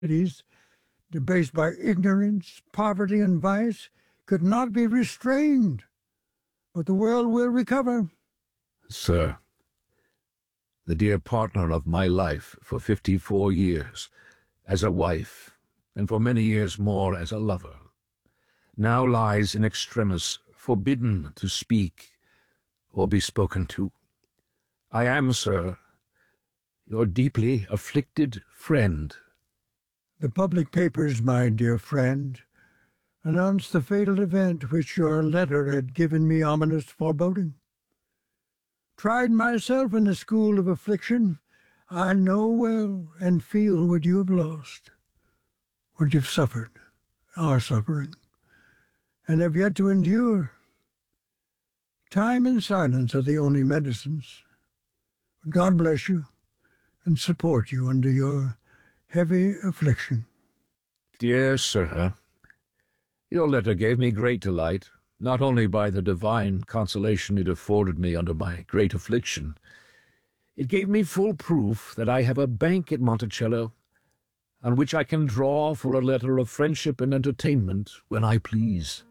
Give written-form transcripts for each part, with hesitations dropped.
Cities debased by ignorance, poverty, and vice could not be restrained, but the world will recover. Sir, the dear partner of my life for 54 years, as a wife, and for many years more as a lover, now lies in extremis, forbidden to speak or be spoken to. I am, sir, your deeply afflicted friend. The public papers, my dear friend, announced the fatal event which your letter had given me ominous foreboding. Tried myself in the school of affliction, I know well and feel what you have lost, what you've suffered, are suffering, and have yet to endure. Time and silence are the only medicines. God bless you and support you under your heavy affliction. Dear sir, your letter gave me great delight, not only by the divine consolation it afforded me under my great affliction. It gave me full proof that I have a bank at Monticello, on which I can draw for a letter of friendship and entertainment when I please.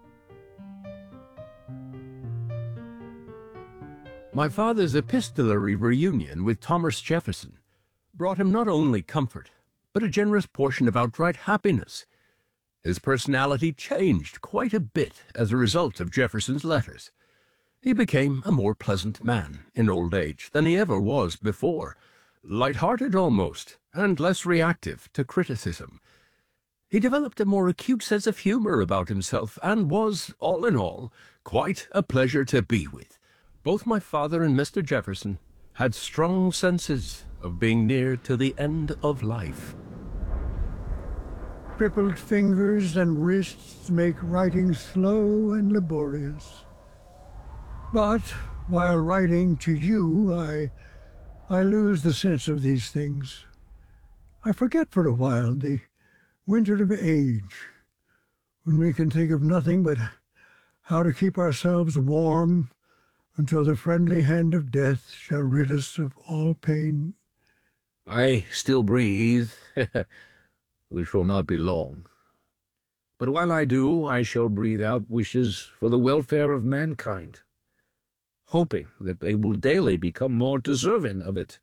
My father's epistolary reunion with Thomas Jefferson brought him not only comfort, but a generous portion of outright happiness. His personality changed quite a bit as a result of Jefferson's letters. He became a more pleasant man in old age than he ever was before, light-hearted almost, and less reactive to criticism. He developed a more acute sense of humor about himself and was, all in all, quite a pleasure to be with. Both my father and Mr. Jefferson had strong senses of being near to the end of life. Crippled fingers and wrists make writing slow and laborious. But while writing to you, I lose the sense of these things. I forget for a while the winter of age, when we can think of nothing but how to keep ourselves warm until the friendly hand of death shall rid us of all pain. I still breathe, which will not be long. But while I do, I shall breathe out wishes for the welfare of mankind, hoping that they will daily become more deserving of it.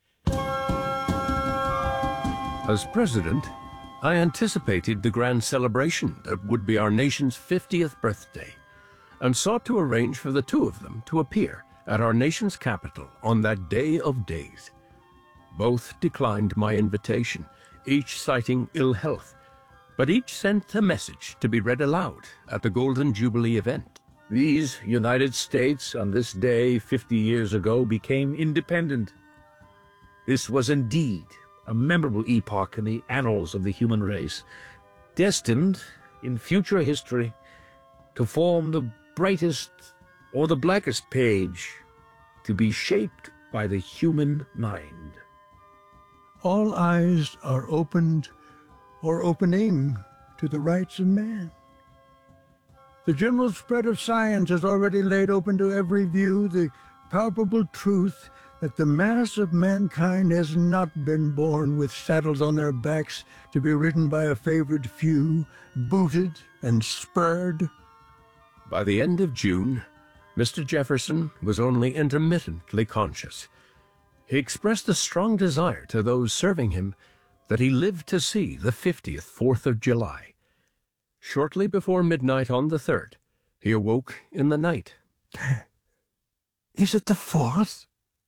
As president, I anticipated the grand celebration that would be our nation's 50th birthday, and sought to arrange for the two of them to appear at our nation's capital on that day of days. Both declined my invitation, each citing ill health, but each sent a message to be read aloud at the Golden Jubilee event. These United States, on this day 50 years ago, became independent. This was indeed a memorable epoch in the annals of the human race, destined, in future history, to form the brightest or the blackest page to be shaped by the human mind. All eyes are opened or opening to the rights of man. The general spread of science has already laid open to every view the palpable truth that the mass of mankind has not been born with saddles on their backs to be ridden by a favored few, booted and spurred. By the end of June, Mr. Jefferson was only intermittently conscious. He expressed a strong desire to those serving him that he lived to see the 50th 4th of July. Shortly before midnight on the 3rd, he awoke in the night. Is it the 4th?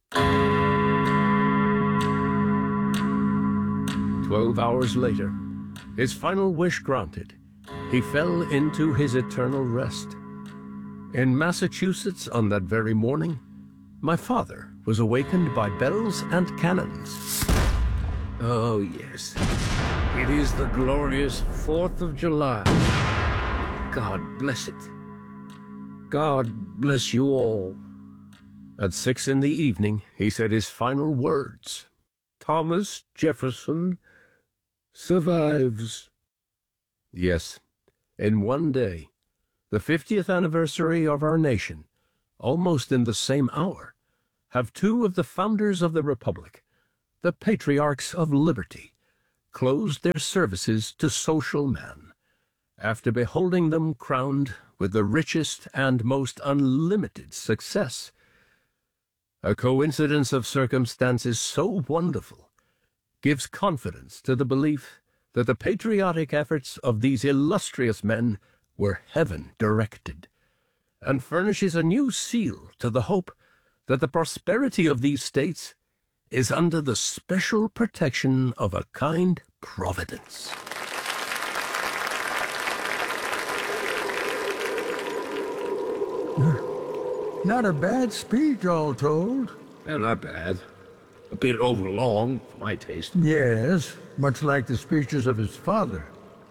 12 hours later, his final wish granted, he fell into his eternal rest. In Massachusetts on that very morning, my father was awakened by bells and cannons. Oh, yes. It is the glorious 4th of July. God bless it. God bless you all. At 6 in the evening, he said his final words. Thomas Jefferson survives. Yes, in one day, the 50th anniversary of our nation, almost in the same hour, have two of the founders of the Republic, the patriarchs of liberty, closed their services to social man, after beholding them crowned with the richest and most unlimited success. A coincidence of circumstances so wonderful gives confidence to the belief that the patriotic efforts of these illustrious men were heaven-directed, and furnishes a new seal to the hope that the prosperity of these states is under the special protection of a kind providence. Not a bad speech, all told. Well, not bad. A bit overlong, for my taste. Yes, much like the speeches of his father.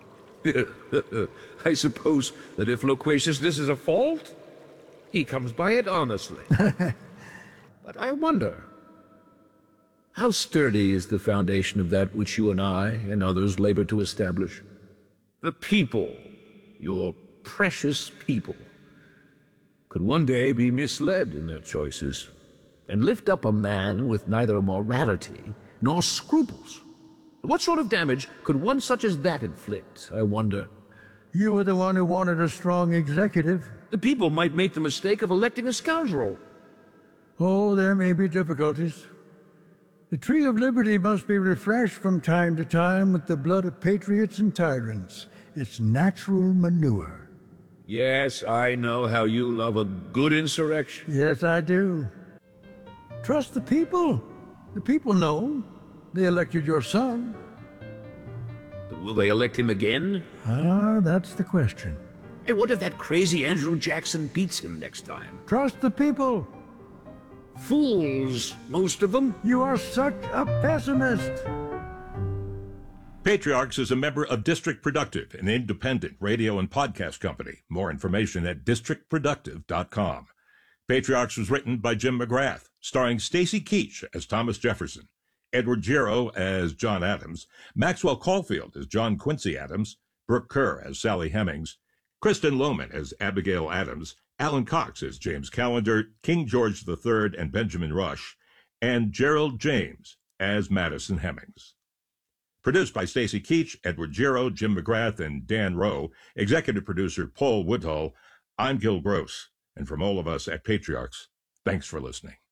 I suppose that if loquaciousness is a fault, he comes by it honestly. But I wonder, how sturdy is the foundation of that which you and I and others labor to establish? The people, your precious people, could one day be misled in their choices and lift up a man with neither morality nor scruples. What sort of damage could one such as that inflict, I wonder? You were the one who wanted a strong executive. The people might make the mistake of electing a scoundrel. Oh, there may be difficulties. The tree of liberty must be refreshed from time to time with the blood of patriots and tyrants. It's natural manure. Yes, I know how you love a good insurrection. Yes, I do. Trust the people. The people know. They elected your son. But will they elect him again? Ah, that's the question. And what if that crazy Andrew Jackson beats him next time? Trust the people. Fools, most of them. You are such a pessimist. Patriarchs is a member of District Productive, an independent radio and podcast company. More information at districtproductive.com. Patriarchs was written by Jim McGrath, starring Stacy Keach as Thomas Jefferson, Edward Giro as John Adams, Maxwell Caulfield as John Quincy Adams, Brooke Kerr as Sally Hemings, Kristen Lohman as Abigail Adams, Alan Cox as James Callender, King George III and Benjamin Rush, and Gerald James as Madison Hemings. Produced by Stacy Keach, Edward Giro, Jim McGrath, and Dan Rowe. Executive producer Paul Woodhull. I'm Gil Gross. And from all of us at Patriarchs, thanks for listening.